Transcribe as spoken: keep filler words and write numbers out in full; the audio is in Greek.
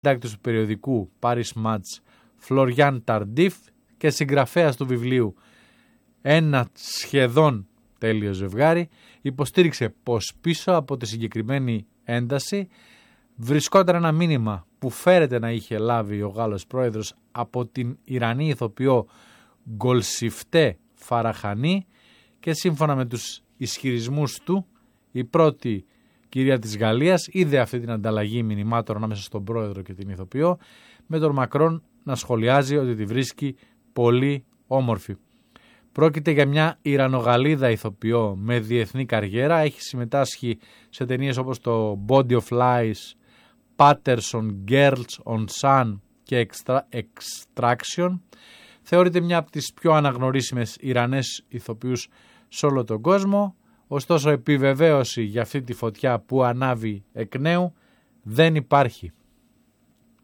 συντάκτης του περιοδικού Paris Match Φλωριάν Ταρντίφ και συγγραφέας του βιβλίου Ένα σχεδόν τέλειο ζευγάρι, υποστήριξε πως πίσω από τη συγκεκριμένη ένταση βρισκόταν ένα μήνυμα που φέρεται να είχε λάβει ο Γάλλος πρόεδρος από την Ιρανή ηθοποιό Γκολσιφτέ Φαραχανή και σύμφωνα με τους ισχυρισμούς του η πρώτη κυρία της Γαλλίας είδε αυτή την ανταλλαγή μηνυμάτων ανάμεσα στον πρόεδρο και την ηθοποιό, με τον Μακρόν να σχολιάζει ότι τη βρίσκει πολύ όμορφη. Πρόκειται για μια Ιρανογαλλίδα ηθοποιό με διεθνή καριέρα, έχει συμμετάσχει σε ταινίες όπως το Body of Lies, Patterson, Girls on Sun και Extraction. Θεωρείται μια από τις πιο αναγνωρίσιμες Ιρανές ηθοποιούς σε όλο τον κόσμο, ωστόσο επιβεβαίωση για αυτή τη φωτιά που ανάβει εκ νέου δεν υπάρχει.